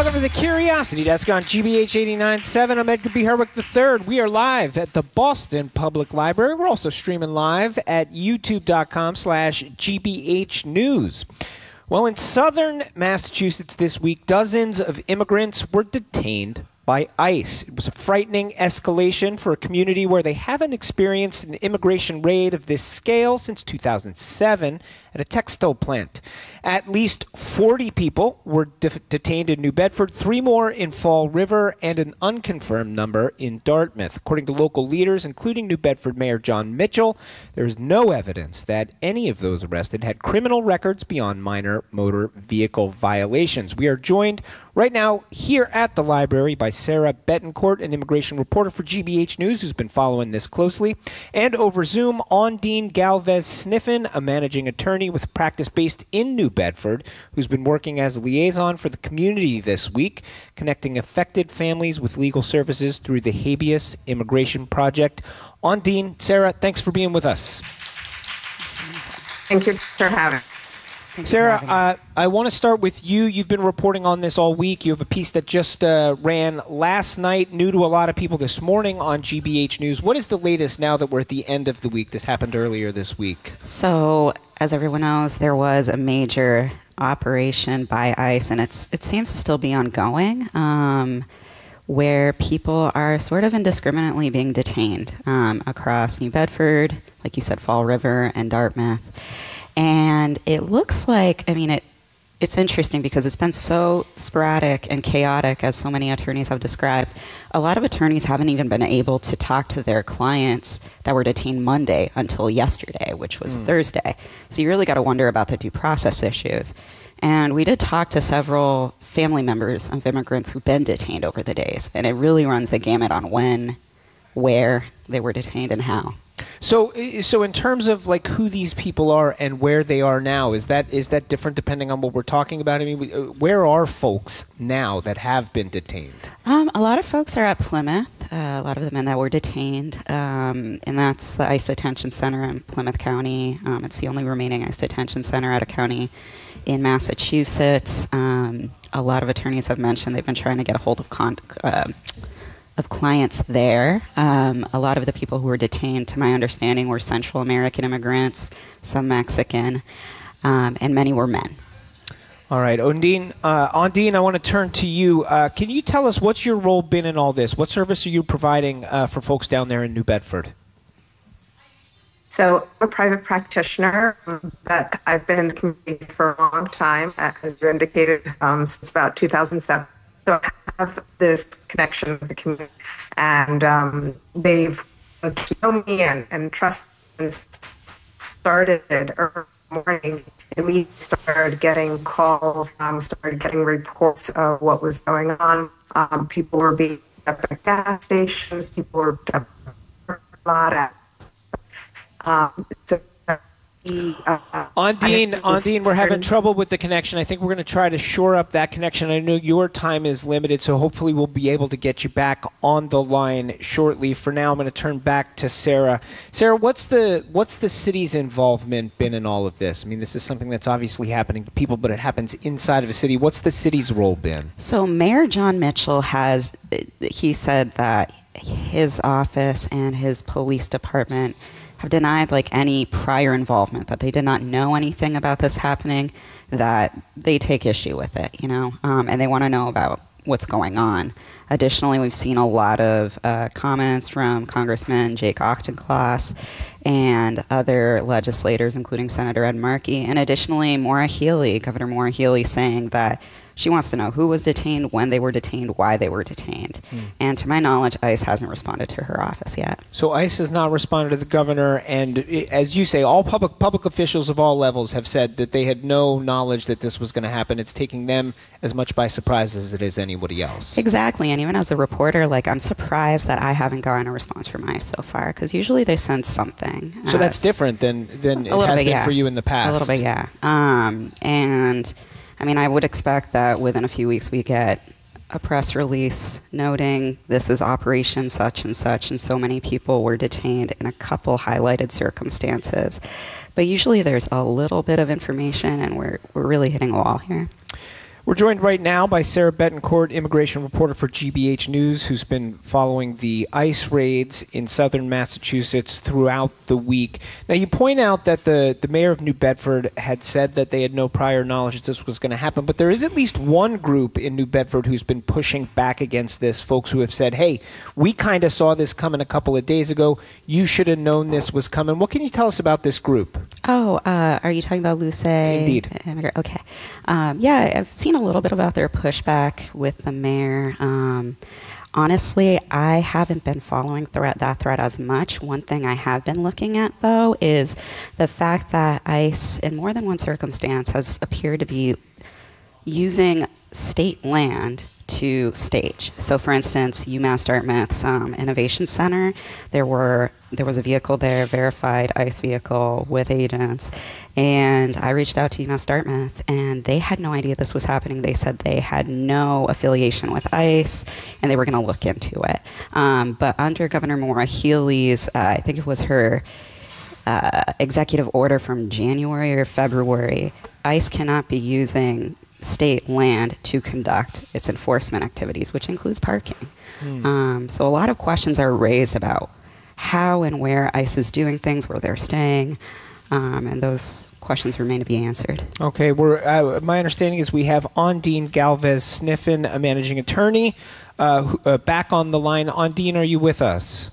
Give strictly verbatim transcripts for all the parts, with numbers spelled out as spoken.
Welcome to the Curiosity Desk on G B H eighty-nine point seven. I'm Edgar B. Herwick the third. We are live at the Boston Public Library. We're also streaming live at youtube.com slash GBH News. Well, in southern Massachusetts this week, dozens of immigrants were detained by ICE. It was a frightening escalation for a community where they haven't experienced an immigration raid of this scale since two thousand seven at a textile plant. At least forty people were de- detained in New Bedford, three more in Fall River, and an unconfirmed number in Dartmouth. According to local leaders, including New Bedford Mayor John Mitchell, there is no evidence that any of those arrested had criminal records beyond minor motor vehicle violations. We are joined right now here at the library by Sarah Betancourt, an immigration reporter for G B H News, who's been following this closely, and over Zoom, Ondine Galvez Sniffen, a managing attorney with practice based in New Bedford, who's been working as a liaison for the community this week, connecting affected families with legal services through the Habeas Immigration Project. Ondine, Sarah, thanks for being with us. Thank you for having me. Thanks Sarah, uh, I want to start with you. You've been reporting on this all week. You have a piece that just uh, ran last night, new to a lot of people this morning on G B H News. What is the latest now that we're at the end of the week? This happened earlier this week. So, as everyone knows, there was a major operation by ICE, and it's it seems to still be ongoing, um, where people are sort of indiscriminately being detained um, across New Bedford, like you said, Fall River, and Dartmouth. And it looks like, I mean, it it's interesting because it's been so sporadic and chaotic, as so many attorneys have described. A lot of attorneys haven't even been able to talk to their clients that were detained Monday until yesterday, which was mm. Thursday. So you really got to wonder about the due process issues. And we did talk to several family members of immigrants who've been detained over the days. And it really runs the gamut on when, where they were detained and how. So, so in terms of like who these people are and where they are now, is that is that different depending on what we're talking about? I mean, where are folks now that have been detained? Um, a lot of folks are at Plymouth. Uh, a lot of the men that were detained, um, and that's the ICE Detention Center in Plymouth County. Um, it's the only remaining ICE Detention Center at a county in Massachusetts. Um, a lot of attorneys have mentioned they've been trying to get a hold of con- uh, of clients there. Um, a lot of the people who were detained, to my understanding, were Central American immigrants, some Mexican, um, and many were men. All right, Ondine, uh, Ondine, I want to turn to you. Uh, can you tell us what's your role been in all this? What service are you providing uh, for folks down there in New Bedford? So I'm a private practitioner, but I've been in the community for a long time, as you indicated, um, since about two thousand seven. So I have this connection with the community, and um, they've known me and, and trust and started early morning. And we started getting calls, um, started getting reports of what was going on. Um, people were being up at gas stations, people were up a lot at. Um, so Uh, Ondine, Ondine, we're having trouble with the connection. I think we're going to try to shore up that connection. I know your time is limited, so hopefully we'll be able to get you back on the line shortly. For now, I'm going to turn back to Sarah. Sarah, what's the what's the city's involvement been in all of this? I mean, this is something that's obviously happening to people, but it happens inside of a city. What's the city's role been? So Mayor John Mitchell has, he said that his office and his police department have denied like any prior involvement, that they did not know anything about this happening, that they take issue with it, you know, um, and they want to know about what's going on. Additionally, we've seen a lot of uh, comments from Congressman Jake Auchincloss and other legislators, including Senator Ed Markey, and additionally, Maura Healey, Governor Maura Healey, saying that she wants to know who was detained, when they were detained, why they were detained. Mm. And to my knowledge, ICE hasn't responded to her office yet. So ICE has not responded to the governor, and as you say, all public public officials of all levels have said that they had no knowledge that this was going to happen. It's taking them as much by surprise as it is anybody else. Exactly, and even as a reporter, like I'm surprised that I haven't gotten a response from ICE so far, because usually they send something. So uh, that's different than, than it has bit, been yeah. for you in the past. A little bit, yeah. Um, and... I mean, I would expect that within a few weeks we get a press release noting this is Operation such and such, and so many people were detained in a couple highlighted circumstances. But usually there's a little bit of information, and we're we're really hitting a wall here. We're joined right now by Sarah Betancourt, immigration reporter for G B H News, who's been following the ICE raids in southern Massachusetts throughout the week. Now, you point out that the, the mayor of New Bedford had said that they had no prior knowledge that this was going to happen, but there is at least one group in New Bedford who's been pushing back against this, folks who have said, hey, we kind of saw this coming a couple of days ago. You should have known this was coming. What can you tell us about this group? Oh, uh, are you talking about Luce? Indeed. Okay. Um, yeah, I've seen a little bit about their pushback with the mayor. Um, honestly, I haven't been following threat, that threat as much. One thing I have been looking at, though, is the fact that ICE, in more than one circumstance, has appeared to be using state land to stage. So, for instance, UMass Dartmouth's um, Innovation Center, there were there was a vehicle there, verified ICE vehicle with agents, and I reached out to UMass Dartmouth, and they had no idea this was happening. They said they had no affiliation with ICE, and they were going to look into it. Um, but under Governor Maura Healey's, uh, I think it was her uh, executive order from January or February, ICE cannot be using state land to conduct its enforcement activities, which includes parking. Hmm. Um, so a lot of questions are raised about how and where ICE is doing things, where they're staying, um, and those questions remain to be answered. Okay, we're, uh, my understanding is we have Ondine Galvez Sniffen, a managing attorney, uh, who, uh, back on the line. Ondine, are you with us?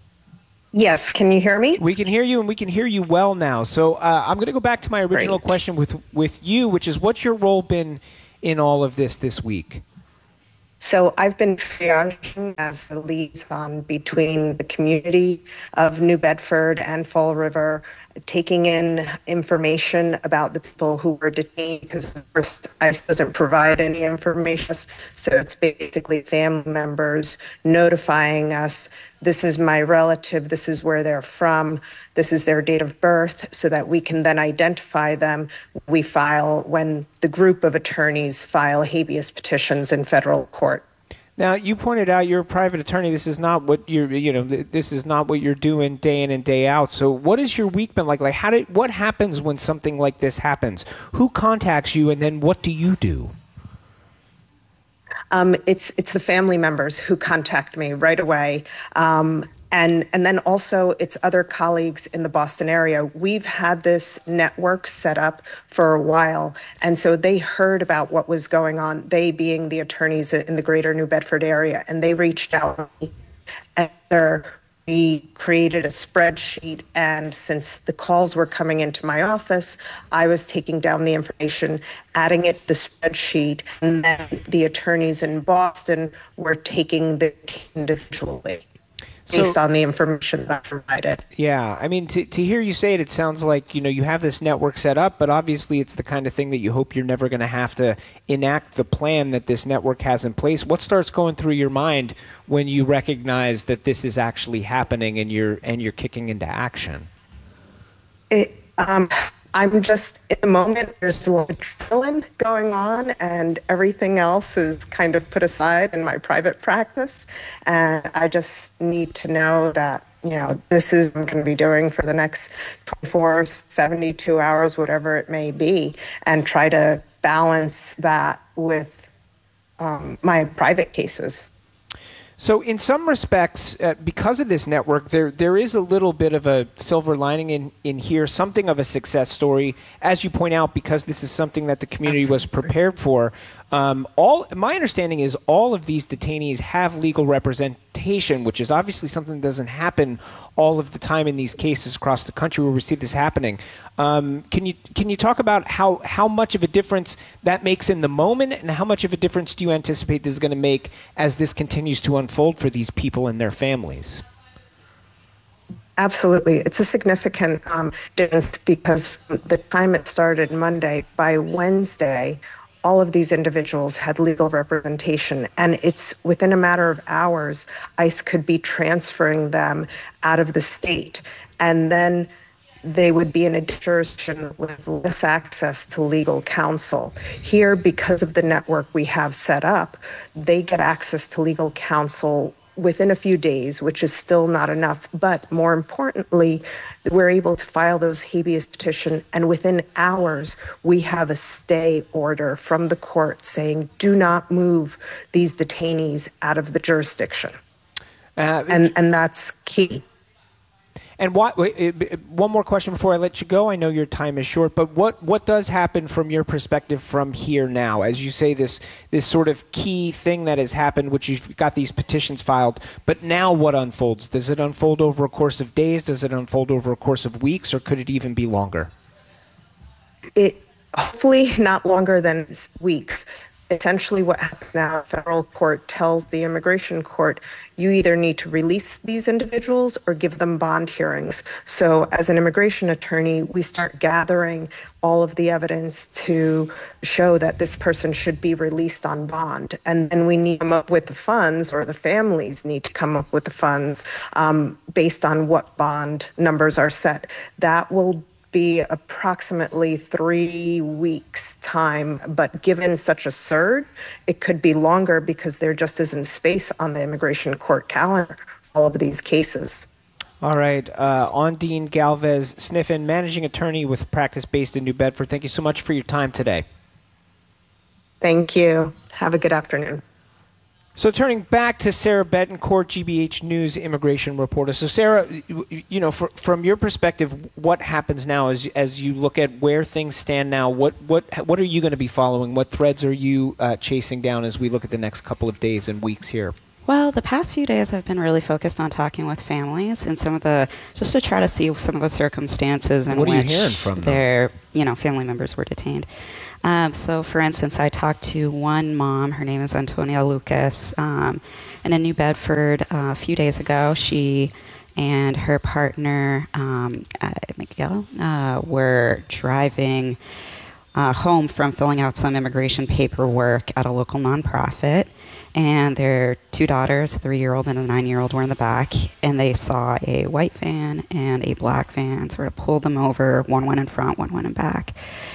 Yes, can you hear me? We can hear you, and we can hear you well now. So uh, I'm going to go back to my original Great. question with with you, which is, what's your role been in all of this this week? So I've been triaging as the liaison between the community of New Bedford and Fall River, taking in information about the people who were detained, because of course ICE doesn't provide any information. So it's basically family members notifying us, this is my relative, this is where they're from, this is their date of birth, so that we can then identify them. We file, when the group of attorneys file habeas petitions in federal court. Now, you pointed out you're a private attorney. This is not what you're, you know, this is not what you're doing day in and day out. So what has your week been like? Like, how did, what happens when something like this happens? Who contacts you, and then what do you do? Um, it's it's the family members who contact me right away. Um, And and then also it's other colleagues in the Boston area. We've had this network set up for a while. And so they heard about what was going on, they being the attorneys in the greater New Bedford area. And they reached out and we created a spreadsheet. And since the calls were coming into my office, I was taking down the information, adding it to the spreadsheet. And then the attorneys in Boston were taking the individually. Based so, on the information that I provided. Yeah, I mean, to, to hear you say it, it sounds like, you know, you have this network set up, but obviously it's the kind of thing that you hope you're never going to have to enact the plan that this network has in place. What starts going through your mind when you recognize that this is actually happening and you're and you're kicking into action? It, um, I'm just, in the moment, there's a lot of adrenaline going on, and everything else is kind of put aside in my private practice. And I just need to know that, you know, this is what I'm going to be doing for the next twenty-four, seventy-two hours, whatever it may be, and try to balance that with um, my private cases. So in some respects, uh, because of this network, there there is a little bit of a silver lining in, in here, something of a success story. As you point out, because this is something that the community Absolutely. was prepared for. Um, all my understanding is all of these detainees have legal representation, which is obviously something that doesn't happen all of the time in these cases across the country where we see this happening. Um, can you can you talk about how, how much of a difference that makes in the moment, and how much of a difference do you anticipate this is going to make as this continues to unfold for these people and their families? Absolutely. It's a significant um, difference, because from the time it started Monday, by Wednesday, all of these individuals had legal representation, and it's within a matter of hours, ICE could be transferring them out of the state. And then they would be in a jurisdiction with less access to legal counsel. Here, because of the network we have set up, they get access to legal counsel within a few days, which is still not enough. But more importantly, we're able to file those habeas petition, and within hours, we have a stay order from the court saying, do not move these detainees out of the jurisdiction. Uh, and, and that's key. And what, one more question before I let you go. I know your time is short, but what, what does happen from your perspective from here now? As you say, this this sort of key thing that has happened, which you've got these petitions filed, but now what unfolds? Does it unfold over a course of days? Does it unfold over a course of weeks, or could it even be longer? It hopefully not longer than weeks. Essentially what happens now, federal court tells the immigration court, you either need to release these individuals or give them bond hearings. So as an immigration attorney, we start gathering all of the evidence to show that this person should be released on bond. And then we need to come up with the funds, or the families need to come up with the funds um, based on what bond numbers are set. That will be approximately three weeks time, but given such a surge, it could be longer because there just isn't space on the immigration court calendar for all of these cases. All right. Uh, Ondine Galvez Sniffen, managing attorney with practice based in New Bedford. Thank you so much for your time today. Thank you. Have a good afternoon. So turning back to Sarah Betancourt, G B H News immigration reporter. So Sarah, you know, for, from your perspective, what happens now as as you look at where things stand now? What what what are you going to be following? What threads are you uh, chasing down as we look at the next couple of days and weeks here? Well, the past few days I've been really focused on talking with families and some of the, just to try to see some of the circumstances in what which are you hearing from their, you know, family members were detained. Um, so, for instance, I talked to one mom. Her name is Antonia Lucas, um, and in New Bedford uh, a few days ago. She and her partner, um, uh, Miguel, uh, were driving uh, home from filling out some immigration paperwork at a local nonprofit. And their two daughters, a three-year-old and a nine-year-old, were in the back, and they saw a white van and a black van sort of pull them over. One went in front, one went in back.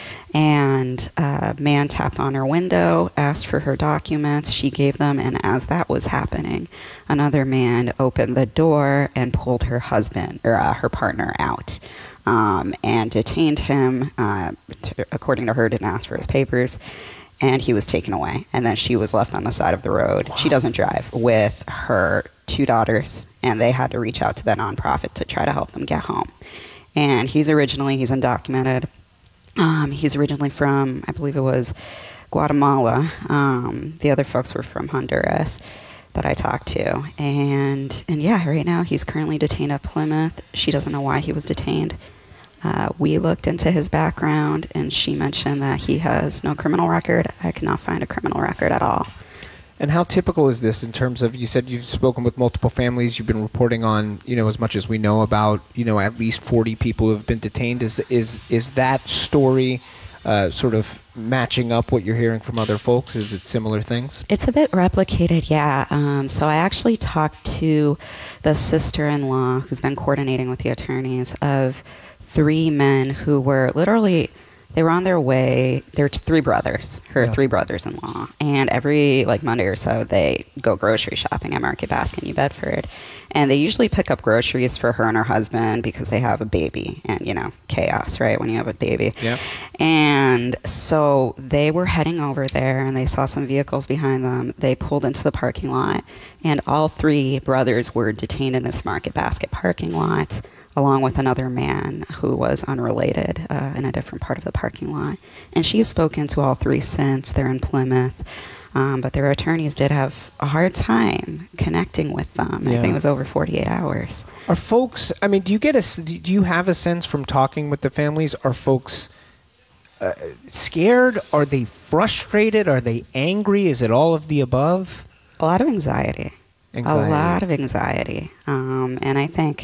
And a man tapped on her window, asked for her documents. She gave them, and as that was happening, another man opened the door and pulled her husband, or uh, her partner, out. Um, and detained him, uh, to, according to her, didn't ask for his papers. And he was taken away. And then she was left on the side of the road. Wow. She doesn't drive, with her two daughters. And they had to reach out to the nonprofit to try to help them get home. And he's originally, he's undocumented. Um, he's originally from, I believe it was Guatemala. Um, the other folks were from Honduras that I talked to. And, and yeah, right now he's currently detained at Plymouth. She doesn't know why he was detained. Uh, we looked into his background, and she mentioned that he has no criminal record. I could not find a criminal record at all. And how typical is this in terms of, you said you've spoken with multiple families, you've been reporting on, you know, as much as we know about, you know, at least forty people who have been detained. Is is is that story uh, sort of matching up what you're hearing from other folks? Is it similar things? It's a bit replicated, yeah. Um, so I actually talked to the sister-in-law who's been coordinating with the attorneys of three men who were literally, they were on their way. They're three brothers, her yeah. three brothers-in-law. And every like Monday or so, they go grocery shopping at Market Basket in New Bedford. And they usually pick up groceries for her and her husband because they have a baby. And, you know, chaos, right, when you have a baby. Yeah. And so they were heading over there, and they saw some vehicles behind them. They pulled into the parking lot, and all three brothers were detained in this Market Basket parking lot, along with another man who was unrelated uh, in a different part of the parking lot. And she's spoken to all three since. They're in Plymouth. Um, but their attorneys did have a hard time connecting with them. Yeah. I think it was over forty-eight hours. Are folks, I mean, do you get a, do you have a sense from talking with the families, are folks uh, scared? Are they frustrated? Are they angry? Is it all of the above? A lot of anxiety. Anxiety. A lot of anxiety. Um, and I think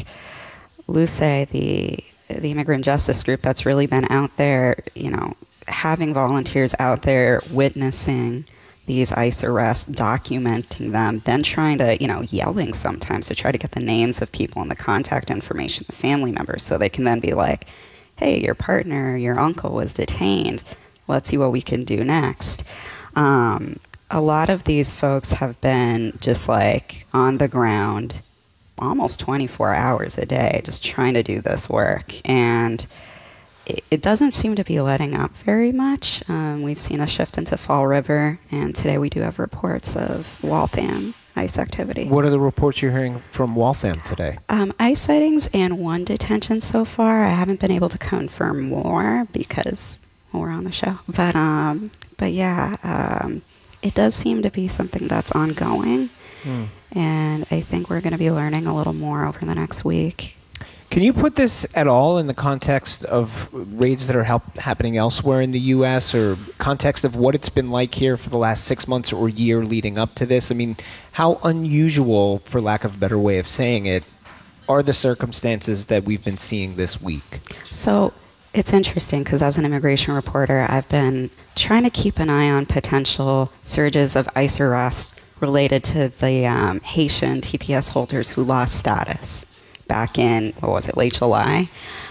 Luce, the the immigrant justice group that's really been out there, you know, having volunteers out there witnessing these ICE arrests, documenting them, then trying to, you know, yelling sometimes to try to get the names of people and the contact information of family members so they can then be like, hey, your partner, your uncle was detained. Let's see what we can do next. Um, a lot of these folks have been just like on the ground almost twenty-four hours a day just trying to do this work. And it, it doesn't seem to be letting up very much. Um, we've seen a shift into Fall River, and today we do have reports of Waltham ice activity. What are the reports you're hearing from Waltham today? Um, ice sightings and one detention so far. I haven't been able to confirm more because we're on the show. But um, but yeah, um, it does seem to be something that's ongoing. Hmm. And I think we're going to be learning a little more over the next week. Can you put this at all in the context of raids that are help- happening elsewhere in the U S or context of what it's been like here for the last six months or year leading up to this? I mean, how unusual, for lack of a better way of saying it, are the circumstances that we've been seeing this week? So it's interesting because as an immigration reporter, I've been trying to keep an eye on potential surges of ICE arrests related to the um, Haitian T P S holders who lost status back in, what was it, late July.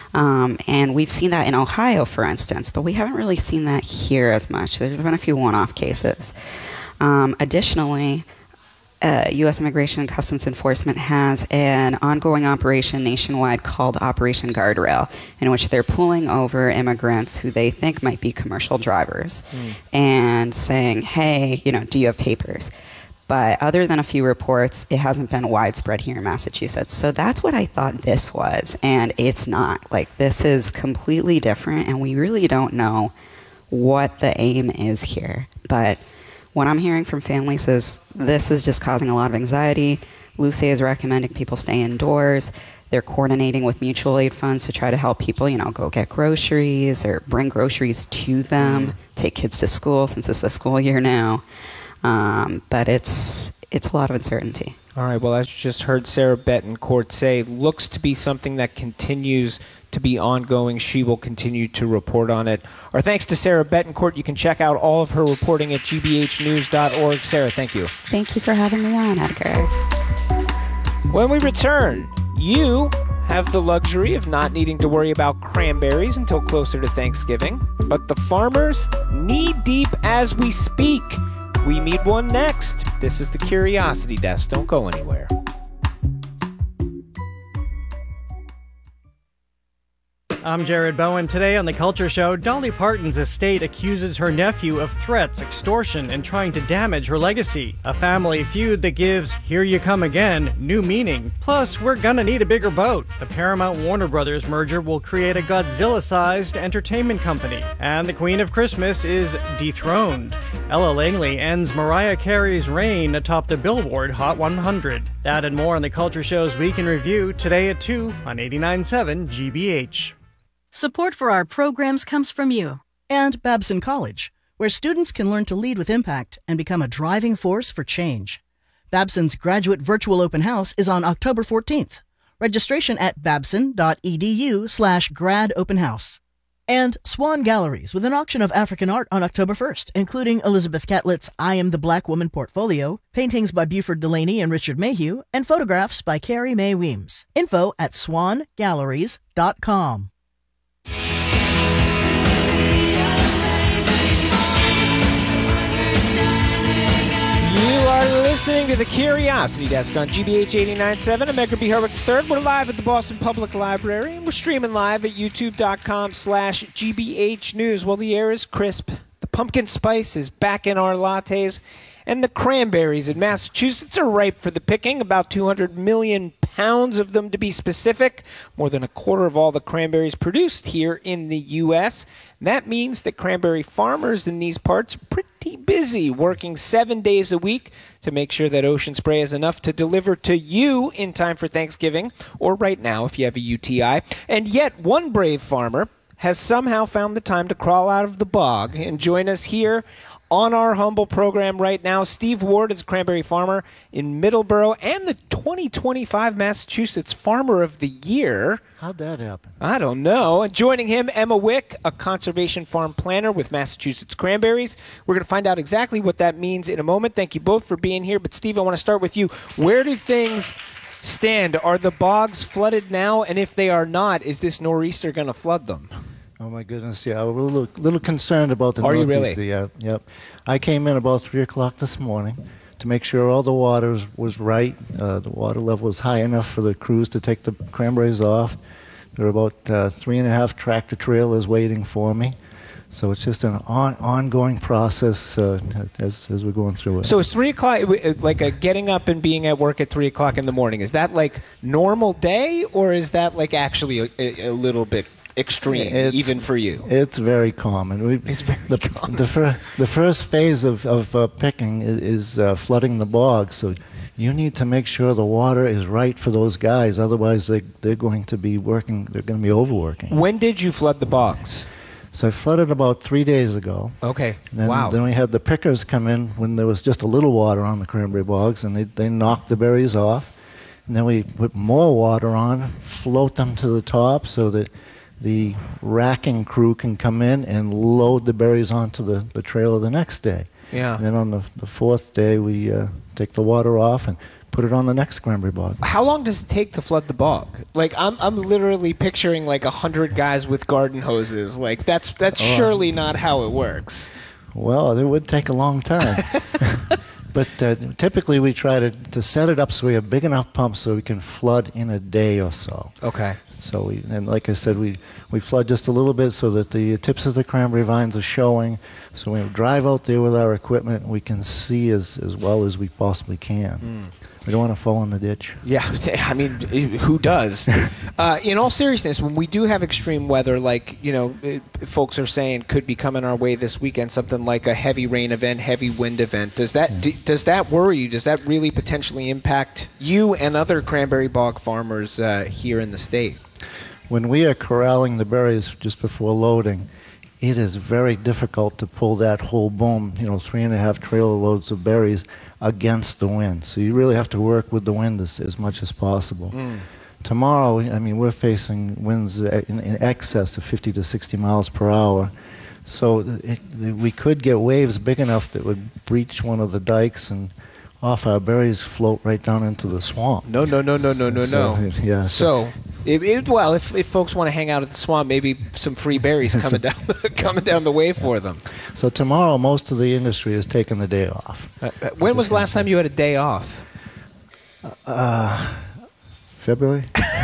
Um, and we've seen that in Ohio, for instance, but we haven't really seen that here as much. There's been a few one-off cases. Um, additionally, uh, U S Immigration and Customs Enforcement has an ongoing operation nationwide called Operation Guardrail, in which they're pulling over immigrants who they think might be commercial drivers mm. and saying, hey, you know, do you have papers? But other than a few reports, it hasn't been widespread here in Massachusetts. So that's what I thought this was, and it's not. Like, this is completely different, and we really don't know what the aim is here. But what I'm hearing from families is this is just causing a lot of anxiety. Lucy is recommending people stay indoors. They're coordinating with mutual aid funds to try to help people, you know, go get groceries or bring groceries to them, take kids to school since it's the school year now. Um, but it's it's a lot of uncertainty. All right. Well, as you just heard Sarah Betancourt say, looks to be something that continues to be ongoing. She will continue to report on it. Our thanks to Sarah Betancourt. You can check out all of her reporting at g b h news dot org. Sarah, thank you. Thank you for having me on, Edgar. When we return, you have the luxury of not needing to worry about cranberries until closer to Thanksgiving, but the farmers knee-deep as we speak. We meet one next. This is the Curiosity Desk. Don't go anywhere. I'm Jared Bowen. Today on The Culture Show, Dolly Parton's estate accuses her nephew of threats, extortion, and trying to damage her legacy. A family feud that gives Here You Come Again new meaning. Plus, we're gonna need a bigger boat. The Paramount-Warner Brothers merger will create a Godzilla-sized entertainment company. And the Queen of Christmas is dethroned. Ella Langley ends Mariah Carey's reign atop the Billboard Hot one hundred. That and more on The Culture Show's Week in Review, today at two on eighty-nine point seven G B H. Support for our programs comes from you. And Babson College, where students can learn to lead with impact and become a driving force for change. Babson's graduate virtual open house is on October fourteenth. Registration at babson.edu slash grad open house. And Swan Galleries with an auction of African art on October first, including Elizabeth Catlett's I Am the Black Woman portfolio, paintings by Buford Delaney and Richard Mayhew, and photographs by Carrie Mae Weems. Info at swan galleries dot com. You are listening to the Curiosity Desk on G B H eighty-nine point seven. I'm Edgar B. Herwick the third. We're live at the Boston Public Library, and we're streaming live at youtube.com slash GBH News. Well, the air is crisp. The pumpkin spice is back in our lattes, and the cranberries in Massachusetts are ripe for the picking. About two hundred million pounds of them, to be specific. More than a quarter of all the cranberries produced here in the U S That means that cranberry farmers in these parts are pretty busy, working seven days a week to make sure that Ocean Spray is enough to deliver to you in time for Thanksgiving, or right now if you have a U T I. And yet, one brave farmer has somehow found the time to crawl out of the bog and join us here on our humble program right now. Steve Ward is a cranberry farmer in Middleborough and the twenty twenty-five Massachusetts Farmer of the Year. How'd that happen? I don't know. And joining him, Emma Wick, a conservation farm planner with Massachusetts Cranberries. We're going to find out exactly what that means in a moment. Thank you both for being here. But, Steve, I want to start with you. Where do things stand? Are the bogs flooded now? And if they are not, is this nor'easter going to flood them? Oh my goodness, yeah, we're a little, little concerned about the Are you Northeast. really? Yeah, yep. I came in about three o'clock this morning to make sure all the water was, was right. Uh, the water level was high enough for the crews to take the cranberries off. There were about uh, three and a half tractor trailers waiting for me. So it's just an on, ongoing process uh, as, as we're going through it. So it's three o'clock, like a getting up and being at work at three o'clock in the morning. Is that like normal day, or is that like actually a, a little bit extreme, it's, even for you? It's very common. We, it's very the, common. The, fir- the first phase of, of uh, picking is, is uh, flooding the bog. So you need to make sure the water is right for those guys. Otherwise, they, they're going to be working, they're going to be overworking. When did you flood the bogs? So I flooded about three days ago. Okay. Then, wow. Then we had the pickers come in when there was just a little water on the cranberry bogs, and they, they knocked the berries off. And then we put more water on, float them to the top so that the racking crew can come in and load the berries onto the, the trailer the next day. Yeah. And then on the, the fourth day, we uh, take the water off and put it on the next cranberry bog. How long does it take to flood the bog? Like, I'm I'm literally picturing like a hundred guys with garden hoses. Like, that's that's Oh. surely not how it works. Well, it would take a long time. But uh, typically we try to, to set it up so we have big enough pumps so we can flood in a day or so. Okay. So we, and like I said, we, we flood just a little bit so that the tips of the cranberry vines are showing. So when we drive out there with our equipment, we can see as, as well as we possibly can. Mm. We don't want to fall in the ditch. Yeah, I mean, who does? uh, in all seriousness, when we do have extreme weather, like, you know, it, folks are saying could be coming our way this weekend, something like a heavy rain event, heavy wind event, does that Mm. d- does that worry you? Does that really potentially impact you and other cranberry bog farmers uh, here in the state? When we are corralling the berries just before loading, it is very difficult to pull that whole boom, you know, three and a half trailer loads of berries against the wind. So you really have to work with the wind as, as much as possible. Mm. Tomorrow, I mean, we're facing winds in, in excess of fifty to sixty miles per hour. So it, we could get waves big enough that would breach one of the dikes and off our berries float right down into the swamp. No, no, no, no, no, no, So, no. yeah. So, it, it, well, if, if folks want to hang out at the swamp, maybe some free berries coming down coming down the way for them. So tomorrow, most of the industry is taking the day off. Uh, uh, when was the last time you had a day off? Uh, February.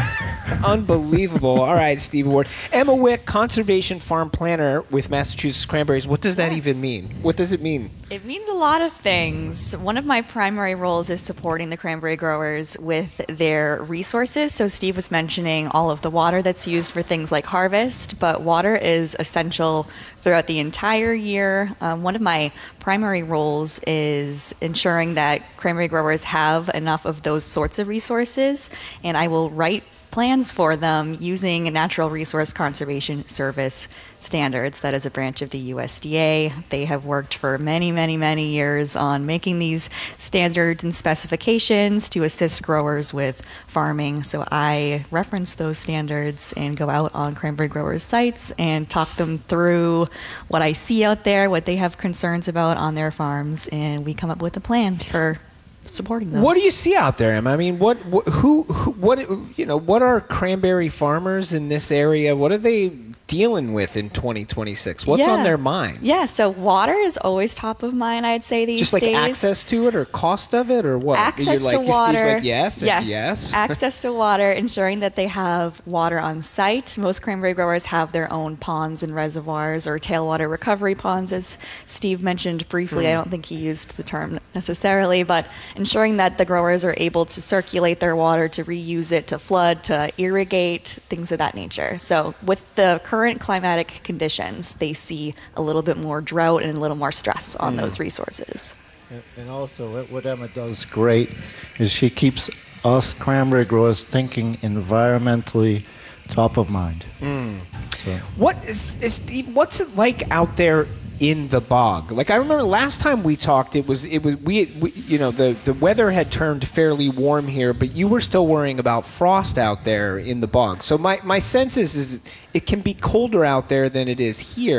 Unbelievable. All right, Steve Ward. Emma Wick, Conservation Farm Planner with Massachusetts Cranberries. What does that Yes. even mean? What does it mean? It means a lot of things. One of my primary roles is supporting the cranberry growers with their resources. So Steve was mentioning all of the water that's used for things like harvest, but water is essential throughout the entire year. Um, one of my primary roles is ensuring that cranberry growers have enough of those sorts of resources, and I will write plans for them using a Natural Resource Conservation Service standards. That is a branch of the U S D A. They have worked for many, many, many years on making these standards and specifications to assist growers with farming. So I reference those standards and go out on cranberry growers' sites and talk them through what I see out there, what they have concerns about on their farms, and we come up with a plan for supporting those. What do you see out there, Emma? I mean, what, what who, who, what, you know, what are cranberry farmers in this area? What are they dealing with in twenty twenty-six? What's Yeah. on their mind? Yeah, so water is always top of mind, I'd say, these Just like days. access to it or cost of it or what? Access You're to like, Steve's water. like, yes, and yes. yes. Access to water, ensuring that they have water on site. Most cranberry growers have their own ponds and reservoirs or tailwater recovery ponds, as Steve mentioned briefly. Hmm. I don't think he used the term necessarily, but ensuring that the growers are able to circulate their water, to reuse it, to flood, to irrigate, things of that nature. So with the current climatic conditions, they see a little bit more drought and a little more stress on Mm. those resources. And, and also, what, what Emma does great is she keeps us cranberry growers thinking environmentally top of mind. Mm. So. What is, is Steve, what's it like out there in the bog? Like, I remember last time we talked, it was it was we, we you know the the weather had turned fairly warm here, but you were still worrying about frost out there in the bog. So my my sense is is it can be colder out there than it is here.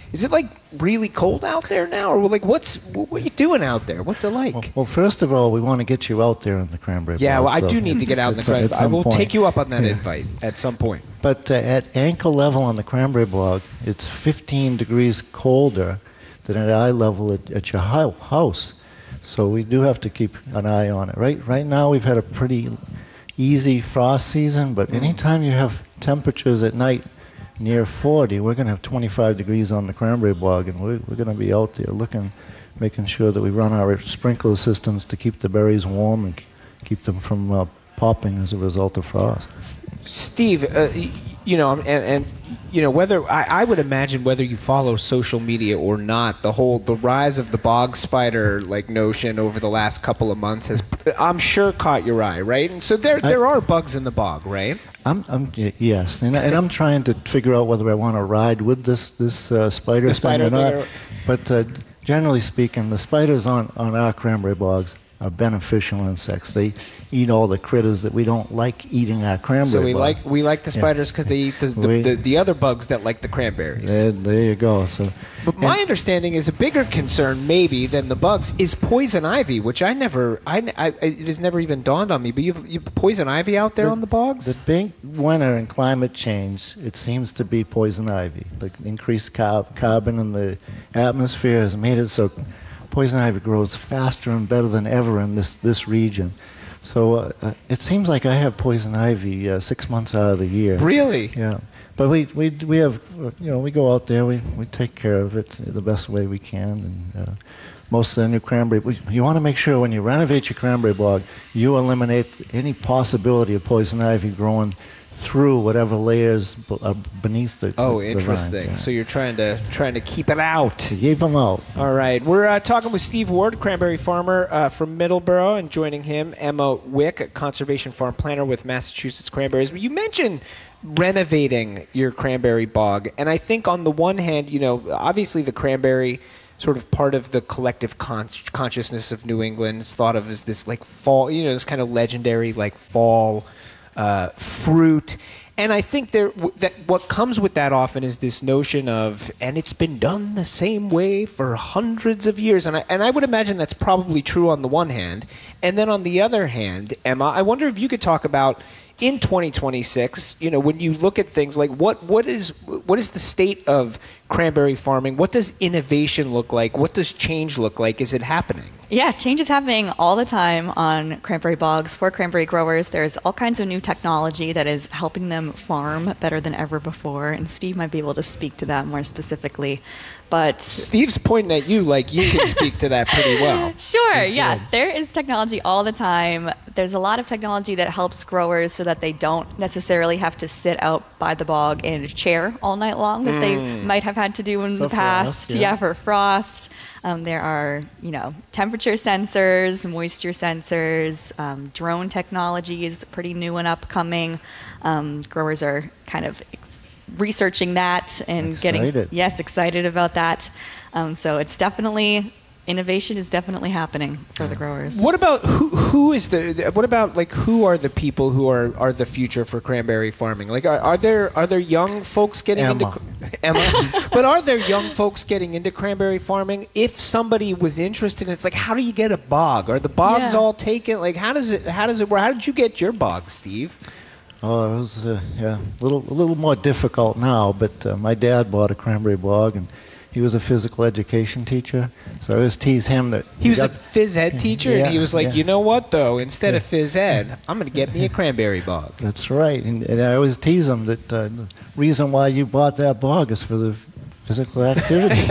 Is it like really cold out there now, or like what's what are you doing out there? What's it like? Well, well first of all, we want to get you out there in the cranberry bog. Yeah, well, I so do need to get out in the cranberry. I will point. take you up on that yeah. invite at some point. But uh, at ankle level on the cranberry bog, it's fifteen degrees colder than at eye level at, at your house. So we do have to keep an eye on it. Right, right now we've had a pretty easy frost season, but anytime you have temperatures at night near forty, we're going to have twenty-five degrees on the cranberry bog, and we're, we're going to be out there looking, making sure that we run our sprinkler systems to keep the berries warm and keep them from uh, popping as a result of frost. Steve, uh, you know, and, and you know, whether I, I would imagine whether you follow social media or not, the whole the rise of the bog spider like notion over the last couple of months has, I'm sure, caught your eye, right? And so there I, there are bugs in the bog, right? I'm, I'm yes, and, and I'm trying to figure out whether I want to ride with this this uh, spider the thing spider or not. thing or... But uh, generally speaking, the spiders on on our cranberry bogs are beneficial insects. They eat all the critters that we don't like eating our cranberry So we bog. like we like the spiders because yeah. they eat the the, we, the the other bugs that like the cranberries. There, there you go. So, but my and, understanding is a bigger concern maybe than the bugs is poison ivy, which I never, I, I it has never even dawned on me. But you've you poison ivy out there the, on the bogs. The big winner in climate change, it seems to be poison ivy. The increased car- carbon in the atmosphere has made it so poison ivy grows faster and better than ever in this, this region. So uh, it seems like I have poison ivy uh, six months out of the year. Really? Yeah. But we, we, we have, you know, we go out there, we, we take care of it the best way we can. And uh, most of the new cranberry, we, you want to make sure when you renovate your cranberry bog, you eliminate any possibility of poison ivy growing through whatever layers are beneath the oh the interesting vines, yeah. So you're trying to trying to keep it out keep them out. All right, we're uh, talking with Steve Ward, cranberry farmer uh, from Middleborough, and joining him Emma Wick, a conservation farm planner with Massachusetts Cranberries. You mentioned renovating your cranberry bog, and I think on the one hand, you know, obviously the cranberry sort of part of the collective con- consciousness of New England is thought of as this like fall, you know, this kind of legendary like fall Uh, fruit. And I think there w- that what comes with that often is this notion of, and it's been done the same way for hundreds of years. And I, and I would imagine that's probably true on the one hand. And then on the other hand, Emma, I wonder if you could talk about in twenty twenty-six, you know, when you look at things like what what is what is the state of cranberry farming? What does innovation look like? What does change look like? Is it happening? Yeah, change is happening all the time on cranberry bogs for cranberry growers. There's all kinds of new technology that is helping them farm better than ever before, and Steve might be able to speak to that more specifically. But Steve's pointing at you like you can speak to that pretty well. Sure, That's yeah. good. There is technology all the time. There's a lot of technology that helps growers so that they don't necessarily have to sit out by the bog in a chair all night long that mm. they might have had to do in for the past. Frost, yeah. yeah, for frost. Um, there are, you know, temperature sensors, moisture sensors, um, drone technology is pretty new and upcoming. Um, growers are kind of ex- researching that and excited. getting yes excited about that. Um, so it's definitely innovation is definitely happening for the growers. What about who? Who is the? What about like who are the people who are, are the future for cranberry farming? Like, are, are there are there young folks getting Emma. into Emma? But are there young folks getting into cranberry farming? If somebody was interested, it's like, how do you get a bog? Are the bogs Yeah. all taken? Like, how does it? How does it work? How did you get your bog, Steve? Oh, it was uh, yeah, a little a little more difficult now. But uh, my dad bought a cranberry bog, and he was a physical education teacher. So I always tease him that He was got, a phys ed teacher, yeah, and he was like, yeah. you know what, though? Instead Yeah. of phys ed, I'm going to get me a cranberry bog. That's right, and, and I always tease him that uh, the reason why you bought that bog is for the physical activity.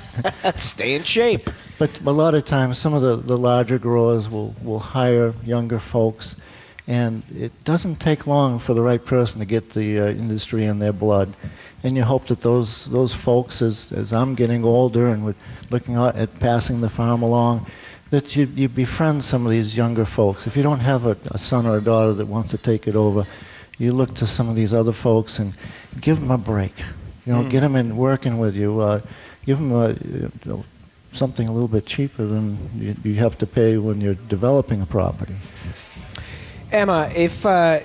Stay in shape. But a lot of times, some of the, the larger growers will, will hire younger folks, and it doesn't take long for the right person to get the uh, industry in their blood. And you hope that those those folks, as as I'm getting older and we're looking at, at passing the farm along, that you you befriend some of these younger folks. If you don't have a, a son or a daughter that wants to take it over, you look to some of these other folks and give them a break. You know, mm. get them in working with you. Uh, give them a, you know, something a little bit cheaper than you, you have to pay when you're developing a property. Emma, if uh,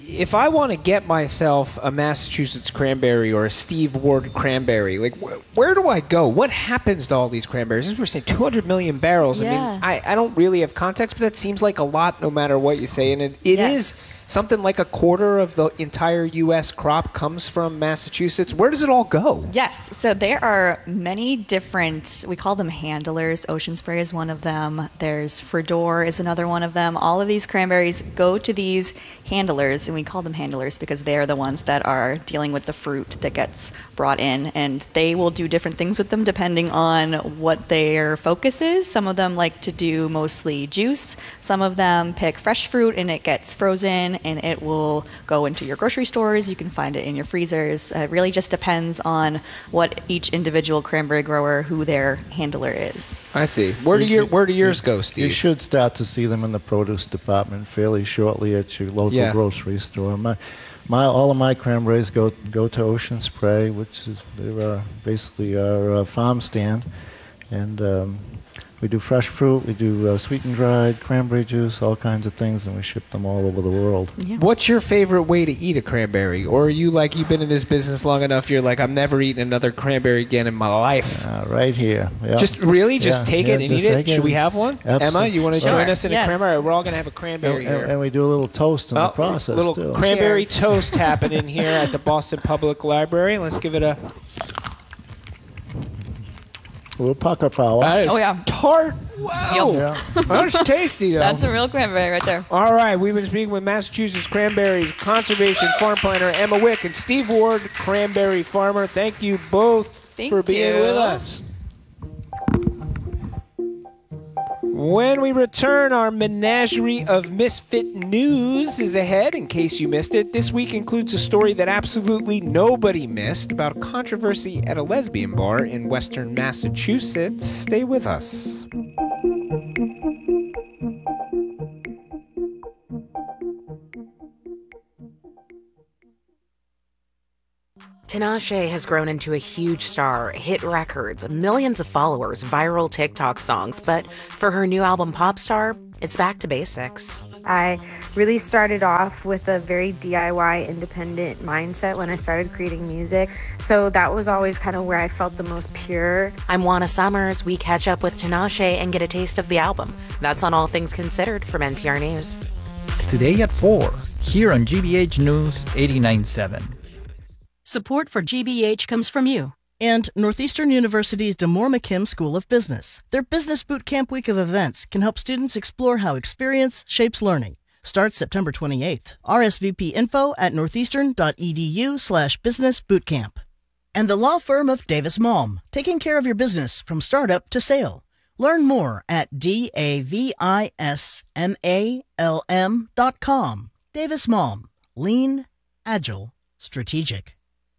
if I want to get myself a Massachusetts cranberry or a Steve Ward cranberry, like wh- where do I go? What happens to all these cranberries? As we're saying, two hundred million barrels. Yeah. I mean, I, I don't really have context, but that seems like a lot no matter what you say. And it, it Yes. is something like a quarter of the entire U S crop comes from Massachusetts. Where does it all go? Yes. So there are many different, we call them handlers. Ocean Spray is one of them. There's Fredor is another one of them. All of these cranberries go to these handlers, and we call them handlers because they are the ones that are dealing with the fruit that gets brought in, and they will do different things with them depending on what their focus is. Some of them like to do mostly juice. Some of them pick fresh fruit and it gets frozen and it will go into your grocery stores. You can find it in your freezers. Uh, it really just depends on what each individual cranberry grower, who their handler is. I see. Where do your where do yours go, Steve? You should start to see them in the produce department fairly shortly at your local Yeah. grocery store. My, my, all of my cranberries go go to Ocean Spray, which is they're, uh, basically our uh, farm stand, and um, we do fresh fruit, we do uh, sweet and dried cranberry juice, all kinds of things, and we ship them all over the world. Yeah. What's your favorite way to eat a cranberry? Or are you like, you've been in this business long enough, you're like, I'm never eating another cranberry again in my life? Uh, right here. Yeah. Just really? Just Yeah, take yeah, it and just eat it? take it. Should we have one? Emma, Absolutely. you want to Sure. join us in Yes. a cranberry? We're all going to have a cranberry And, here. and we do a little toast in Oh, the process, little too. cranberry Cheers. toast happening here at the Boston Public Library. Let's give it a... A little pucker power. That is Oh, yeah. tart. Wow. Yeah. That's tasty, though. That's a real cranberry right there. All right, we've been speaking with Massachusetts Cranberries Conservation Farm Planner Emma Wick and Steve Ward, Cranberry Farmer. Thank you both Thank for being you. with us. When we return, our menagerie of misfit news is ahead, in case you missed it. This week includes a story that absolutely nobody missed about a controversy at a lesbian bar in western Massachusetts. Stay with us. Tinashe has grown into a huge star, hit records, millions of followers, viral TikTok songs, but for her new album Popstar, it's back to basics. I really started off with a very D I Y independent mindset when I started creating music. So that was always kind of where I felt the most pure. I'm Juana Summers. We catch up with Tinashe and get a taste of the album. That's on All Things Considered from N P R News. Today at four, here on G B H News eighty-nine point seven. Support for G B H comes from you. And Northeastern University's DeMoore McKim School of Business. Their Business Boot Camp week of events can help students explore how experience shapes learning. Starts September twenty-eighth. R S V P info at northeastern.edu slash business bootcamp. And the law firm of Davis Malm, taking care of your business from startup to sale. Learn more at D A V I S M A L M dot com. Davis Malm. Lean, agile, strategic.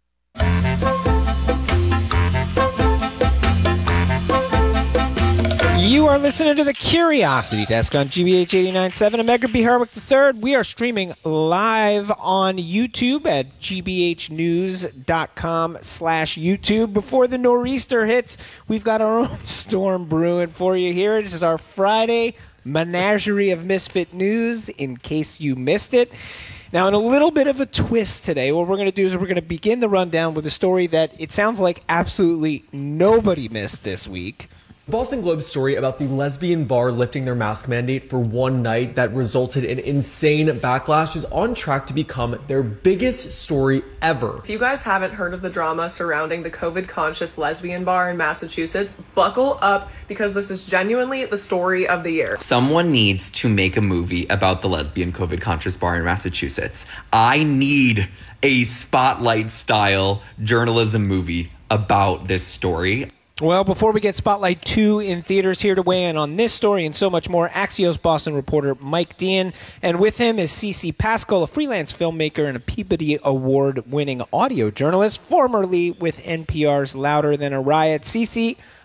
You are listening to the Curiosity Desk on G B H eighty-nine point seven. I'm Edgar B. Harwick the third. We are streaming live on YouTube at gbhnews.com slash YouTube. Before the nor'easter hits, we've got our own storm brewing for you here. This is our Friday menagerie of misfit news, in case you missed it. Now, in a little bit of a twist today, what we're going to do is we're going to begin the rundown with a story that it sounds like absolutely nobody missed this week. Boston Globe's story about the lesbian bar lifting their mask mandate for one night that resulted in insane backlash is on track to become their biggest story ever. If you guys haven't heard of the drama surrounding the COVID-conscious lesbian bar in Massachusetts, buckle up because this is genuinely the story of the year. Someone needs to make a movie about the lesbian COVID-conscious bar in Massachusetts. I need a Spotlight-style journalism movie about this story. Well, before we get Spotlight two in theaters, here to weigh in on this story and so much more, Axios Boston reporter Mike Dean. And with him is Cece Pascal, a freelance filmmaker and a Peabody Award-winning audio journalist, formerly with N P R's Louder Than a Riot. Cece,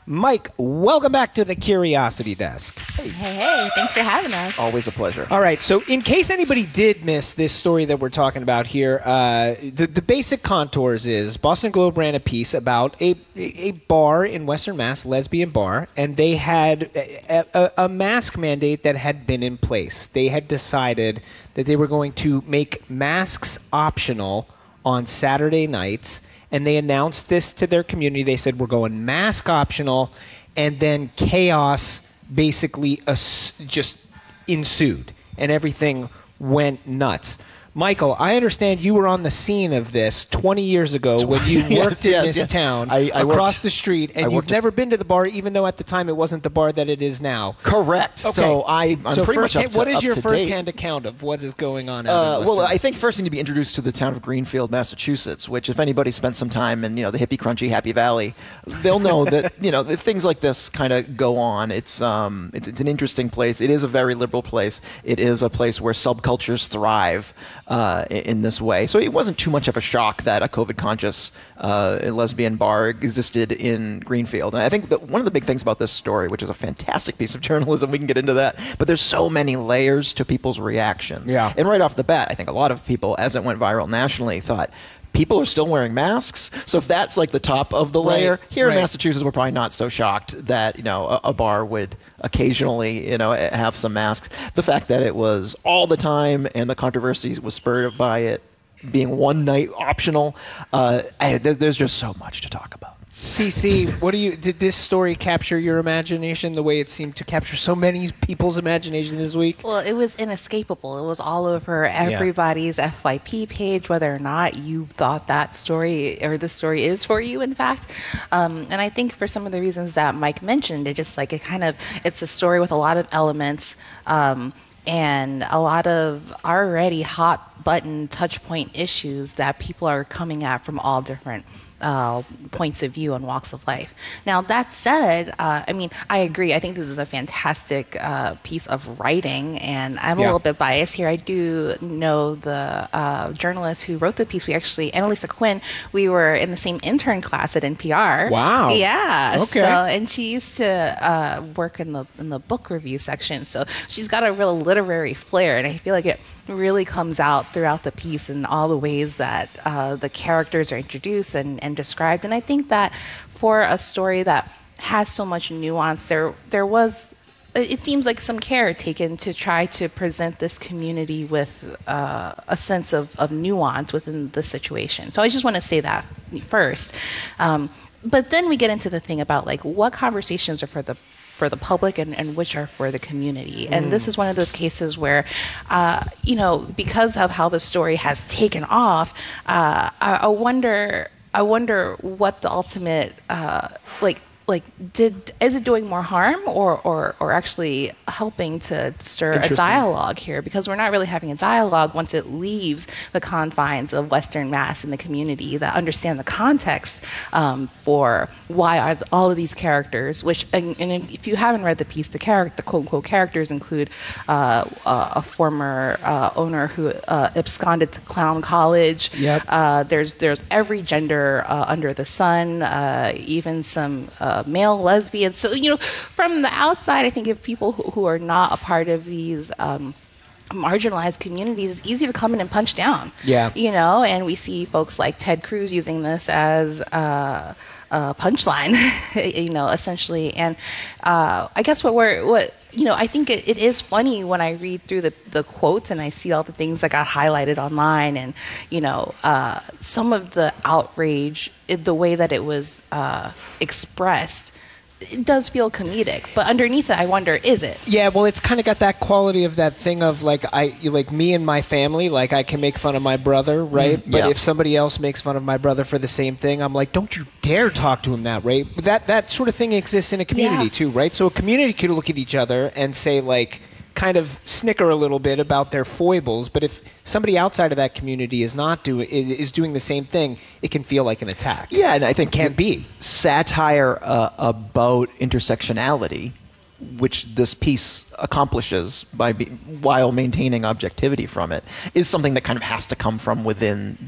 Mike, welcome back to the Curiosity Desk. Hey, hey, thanks for having us. Always a pleasure. All right, so in case anybody did miss this story that we're talking about here, uh, the, the basic contours is Boston Globe ran a piece about a, a bar in Western Mass, lesbian bar, and they had a, a, a mask mandate that had been in place. They had decided that they were going to make masks optional on Saturday nights, and they announced this to their community. They said, we're going mask optional, and then chaos basically as- just ensued, and everything went nuts. Michael, I understand you were on the scene of this twenty years ago when you worked yes, in yes, this yes. town I, I across worked, the street, and you've never been to the bar, even though at the time it wasn't the bar that it is now. Correct. Okay. So I, I'm so pretty first, much up to, what is up your to first-hand date. account of what is going on? Out Uh, in well, Western I think first you need to be introduced to the town of Greenfield, Massachusetts, which if anybody spent some time in, you know, the hippie, crunchy, happy valley, they'll know that, you know, that things like this kind of go on. It's, um, it's, it's an interesting place. It is a very liberal place. It is a place where subcultures thrive uh, in, in this way. So it wasn't too much of a shock that a COVID-conscious uh, lesbian bar existed in Greenfield. And I think that one of the big things about this story, which is a fantastic piece of journalism, we can get into that, but there's so many layers to people's reactions. Yeah. And right off the bat, I think a lot of people, as it went viral nationally, thought, people are still wearing masks. So if that's like the top of the layer, Right, here right. in Massachusetts, we're probably not so shocked that, you know, a, a bar would occasionally, you know, have some masks. The fact that it was all the time and the controversy was spurred by it being one night optional, uh, I, there, there's just so much to talk about. C C, what do you? Did this story capture your imagination the way it seemed to capture so many people's imagination this week? Well, it was inescapable. It was all over everybody's F Y P page, whether or not you thought that story or this story is for you, in fact. Um, and I think for some of the reasons that Mike mentioned, it just like it kind of, it's a story with a lot of elements um, and a lot of already hot button touch point issues that people are coming at from all different Uh, points of view and walks of life. Now, that said, uh, I mean, I agree. I think this is a fantastic uh, piece of writing, and I'm a Yeah. little bit biased here. I do know the uh, journalist who wrote the piece. We actually, Annalisa Quinn, we were in the same intern class at N P R. Wow. Yeah. Okay. So, and she used to uh, work in the in the book review section, so she's got a real literary flair, and I feel like it really comes out throughout the piece in all the ways that uh, the characters are introduced and, and described. And I think that for a story that has so much nuance, there there was, it seems like some care taken to try to present this community with uh, a sense of, of nuance within the situation. So I just want to say that first. Um, but then we get into the thing about like what conversations are for the for the public and, and which are for the community. And Mm. this is one of those cases where, uh, you know, because of how the story has taken off, uh, I, I wonder, I wonder what the ultimate, uh, like, like, did is it doing more harm or, or, or actually helping to stir a Interesting. dialogue here? Because we're not really having a dialogue once it leaves the confines of Western Mass and the community that understand the context um, for why are all of these characters, which, and, and if you haven't read the piece, the character, the quote-unquote characters include uh, uh, a former uh, owner who uh, absconded to Clown College. Yep. Uh, there's, there's every gender uh, under the sun, uh, even some uh, male lesbians. So, you know, from the outside, I think if people who, who are not a part of these um, marginalized communities, it's easy to come in and punch down. Yeah. You know, and we see folks like Ted Cruz using this as uh, a punchline, you know, essentially. And uh, I guess what we're, what, you know, I think it, it is funny when I read through the, the quotes and I see all the things that got highlighted online and, you know, uh, some of the outrage, it, the way that it was uh, expressed, it does feel comedic, but underneath it, I wonder, is it? Yeah, well, it's kind of got that quality of that thing of like I, like me and my family, like I can make fun of my brother, right? Mm, but yeah. if somebody else makes fun of my brother for the same thing, I'm like, don't you dare talk to him that way. That that sort of thing exists in a community Yeah. too, right? So a community could look at each other and say like, kind of snicker a little bit about their foibles, but if somebody outside of that community is not doing is doing the same thing, it can feel like an attack. Yeah, and I think can be satire uh, about intersectionality, which this piece accomplishes by be, while maintaining objectivity from it, is something that kind of has to come from within that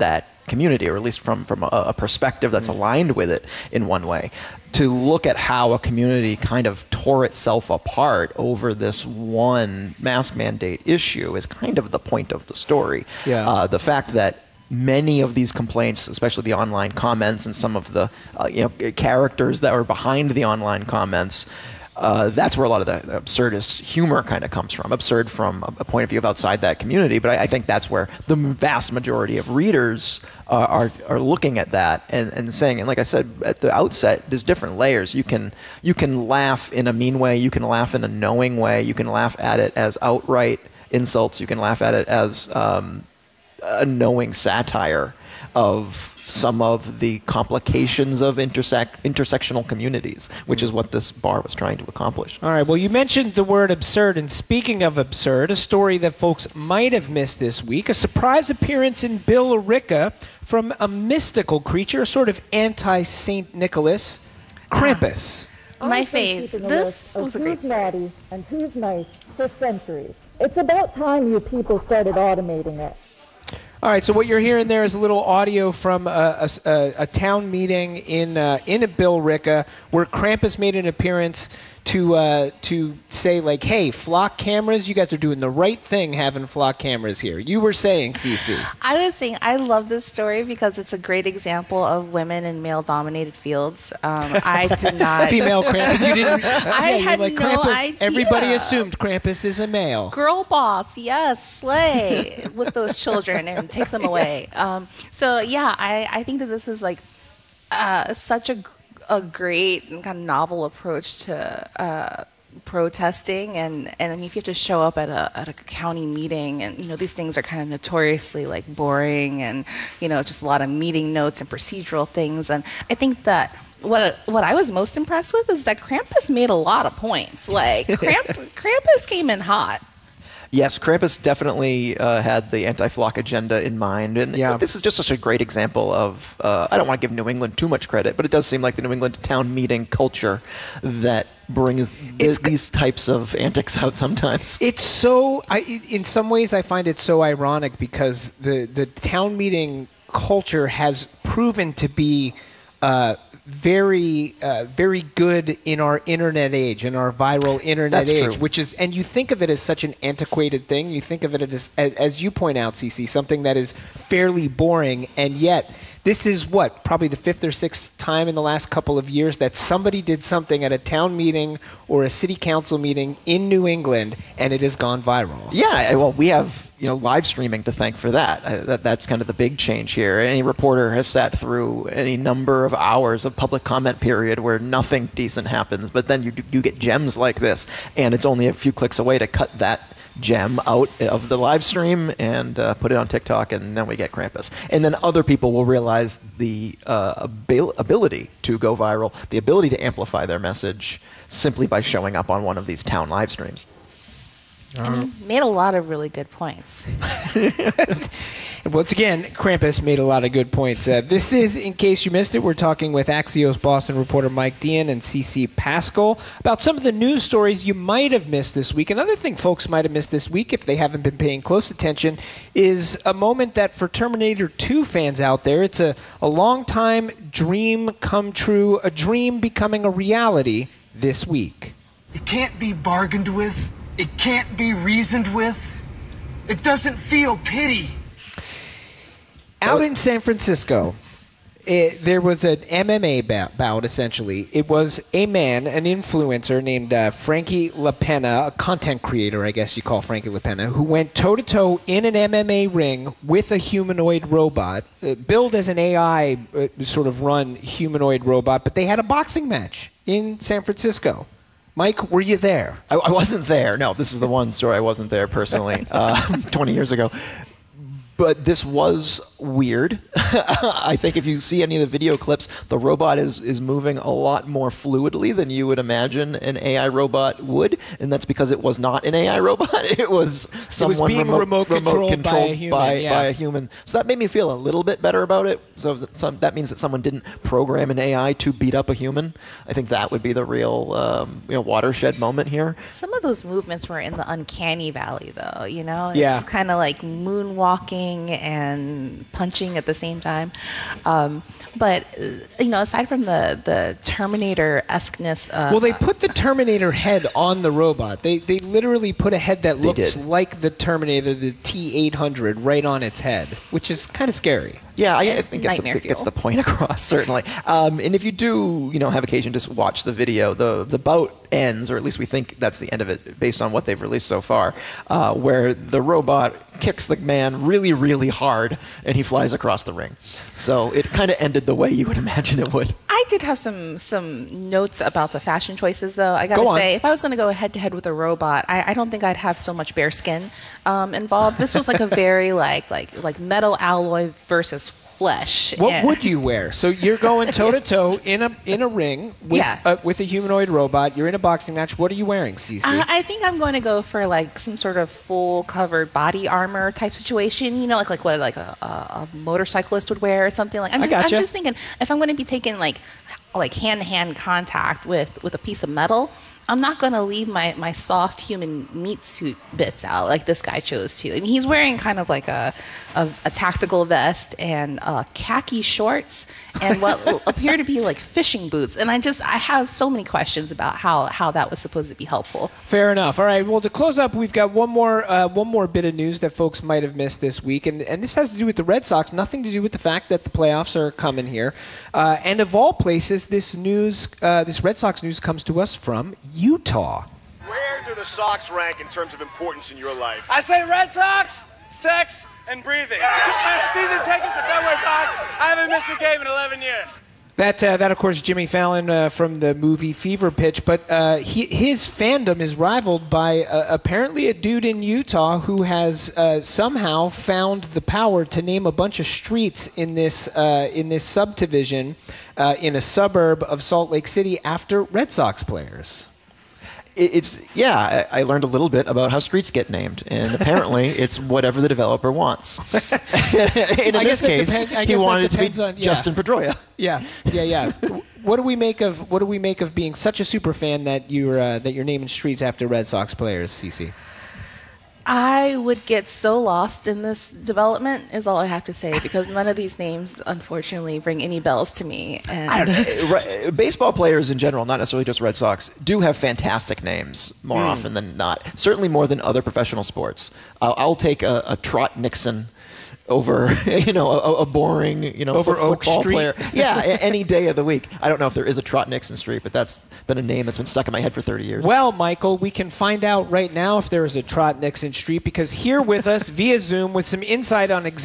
community, or at least from, from a, a perspective that's aligned with it in one way, to look at how a community kind of tore itself apart over this one mask mandate issue is kind of the point of the story. Yeah. Uh, the fact that many of these complaints, especially the online comments and some of the uh, you know characters that were behind the online comments, uh, that's where a lot of the absurdist humor kind of comes from. Absurd from a point of view of outside that community, but I, I think that's where the vast majority of readers uh, are are looking at that and, and saying, and like I said at the outset, there's different layers. You can you can laugh in a mean way, you can laugh in a knowing way, you can laugh at it as outright insults, you can laugh at it as um, a knowing satire of some of the complications of intersect intersectional communities, which is what this bar was trying to accomplish. All right, well, you mentioned the word absurd, and speaking of absurd, a story that folks might have missed this week, a surprise appearance in Billerica from a mystical creature, a sort of anti-Saint Nicholas, Krampus. My faves. This was a great who's naughty and who's nice for centuries. It's about time you people started automating it. All right, so what you're hearing there is a little audio from a, a, a town meeting in uh, in Billerica where Krampus made an appearance to uh, to say, like, hey, flock cameras, you guys are doing the right thing having flock cameras here. You were saying, Cece. I was saying I love this story because it's a great example of women in male-dominated fields. Um, I did not... Female Krampus. You didn't... I yeah, had like, no Krampus, idea. Everybody assumed Krampus is a male. Girl boss, yes, slay with those children and take them away. Um, so, yeah, I, I think that this is, like, uh, such a... a great and kind of novel approach to uh, protesting, and, and I mean, if you have to show up at a at a county meeting, and you know these things are kind of notoriously like boring, and you know just a lot of meeting notes and procedural things, and I think that what what I was most impressed with is that Krampus made a lot of points. Like Kramp, Krampus came in hot. Yes, Krampus definitely uh, had the anti-flock agenda in mind, and yeah. this is just such a great example of, uh, I don't want to give New England too much credit, but it does seem like the New England town meeting culture that brings th- these types of antics out sometimes. It's so, I, in some ways I find it so ironic because the, the town meeting culture has proven to be uh, very, uh, very good in our internet age, in our viral internet That's age, true. which is, and you think of it as such an antiquated thing. You think of it as, as, as you point out, Cece, something that is fairly boring, and yet this is what, probably the fifth or sixth time in the last couple of years that somebody did something at a town meeting or a city council meeting in New England, and it has gone viral. Yeah, well, we have you know live streaming to thank for that. Uh, that. That's kind of the big change here. Any reporter has sat through any number of hours of public comment period where nothing decent happens, but then you do, you get gems like this, and it's only a few clicks away to cut that gem out of the live stream and uh, put it on TikTok, and then we get Krampus. And then other people will realize the uh, abil- ability to go viral, the ability to amplify their message simply by showing up on one of these town live streams. And he made a lot of really good points. And once again, Krampus made a lot of good points. Uh, this is, in case you missed it, we're talking with Axios Boston reporter Mike Dean and Cece Pascal about some of the news stories you might have missed this week. Another thing folks might have missed this week, if they haven't been paying close attention, is a moment that for Terminator two fans out there, it's a, a long-time dream come true, a dream becoming a reality this week. It can't be bargained with. It can't be reasoned with. It doesn't feel pity. Out in San Francisco, it, there was an M M A bout, bout, essentially. It was a man, an influencer named uh, Frankie LaPena, a content creator, I guess you call Frankie LaPena, who went toe-to-toe in an M M A ring with a humanoid robot, uh, billed as an A I uh, sort of run humanoid robot, but they had a boxing match in San Francisco. Mike, were you there? I, I wasn't there. No, this is the one story I wasn't there personally, uh, twenty years ago. But this was weird. I think if you see any of the video clips, the robot is, is moving a lot more fluidly than you would imagine an A I robot would, and that's because it was not an A I robot. It was someone it was being remote, remote, remote controlled, controlled by a human. By, yeah. by a human. So that made me feel a little bit better about it. So that, some, that means that someone didn't program an A I to beat up a human. I think that would be the real um, you know, watershed moment here. Some of those movements were in the uncanny valley, though. You know, it's yeah. kind of like moonwalking and punching at the same time. Um, but uh, you know, aside from the the Terminator-esqueness, uh, well, they put the Terminator head on the robot. They they literally put a head that They looks did. like the Terminator, the T eight hundred, right on its head, which is kind of scary. Yeah, I, I think it's, Nightmare the, it's fuel. the point across, certainly. Um, and if you do, you know, have occasion to watch the video, the the bout ends, or at least we think that's the end of it, based on what they've released so far, uh, where the robot kicks the man really, really hard, and he flies across the ring. So it kind of ended the way you would imagine it would. I did have some some notes about the fashion choices, though. I gotta Go on. say, if I was going to go head to head with a robot, I, I don't think I'd have so much bare skin um, involved. This was like a very like like like metal alloy versus flesh. What And- would you wear? So you're going toe to toe in a in a ring with Yeah. uh, with a humanoid robot. You're in a boxing match. What are you wearing, Cece? Uh, I think I'm going to go for like some sort of full covered body armor type situation. You know, like like what like a, a, a motorcyclist would wear or something. Like I'm I just, I'm gotcha. just thinking if I'm going to be taking like like hand to hand contact with with a piece of metal, I'm not going to leave my, my soft human meat suit bits out like this guy chose to. I mean, he's wearing kind of like a a, a tactical vest and uh, khaki shorts and what will appear to be like fishing boots. And I just I have so many questions about how, how that was supposed to be helpful. Fair enough. All right. Well, to close up, we've got one more uh, one more bit of news that folks might have missed this week, and and this has to do with the Red Sox. Nothing to do with the fact that the playoffs are coming here. Uh, and of all places, this news, uh, this Red Sox news, comes to us from Utah. Where do the Sox rank in terms of importance in your life? I say Red Sox, sex, and breathing. Season tickets to Fenway Park. I haven't missed a game in eleven years. That, uh, that of course, is Jimmy Fallon uh, from the movie Fever Pitch, but uh, he, his fandom is rivaled by uh, apparently a dude in Utah who has uh, somehow found the power to name a bunch of streets in this uh, in this subdivision uh, in a suburb of Salt Lake City after Red Sox players. It's yeah. I I learned a little bit about how streets get named, and apparently it's whatever the developer wants. and in I this guess that case, depend- I he guess that wanted it to be depends on- yeah. Justin Pedroia. Yeah, yeah, yeah. What do we make of what do we make of being such a super fan that you're uh, that you're naming streets after Red Sox players, Cece? I would get so lost in this development is all I have to say because none of these names, unfortunately, ring any bells to me. And I don't know. Right, baseball players in general, not necessarily just Red Sox, do have fantastic names more Mm. often than not. Certainly more than other professional sports. I'll, I'll take a, a Trot Nixon over, you know, a, a boring, you know, Over foot- Oak football Street? player. Yeah, a- any day of the week. I don't know if there is a Trot Nixon Street, but that's been a name that's been stuck in my head for thirty years. Well, Michael, we can find out right now if there is a Trot Nixon Street because here with us via Zoom with some insight on exactly